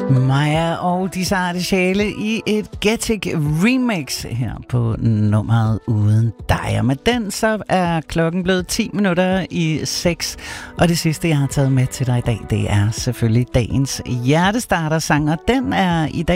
Maja og de sarte sjæle i et Getting remix her på nummeret Uden dig. Og med den så er klokken blevet 6:10, og det sidste jeg har taget med til dig i dag, det er selvfølgelig dagens hjertestarter-sang, og den er i dag